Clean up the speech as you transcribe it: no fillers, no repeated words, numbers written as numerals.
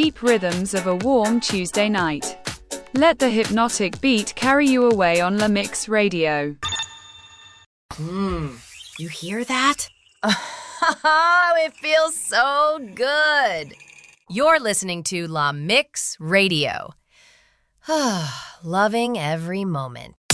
deep rhythms of a warm Tuesday night. Let the hypnotic beat carry you away on La Mix Radio. You hear that? It feels so good. You're listening to La Mix Radio. Loving every moment.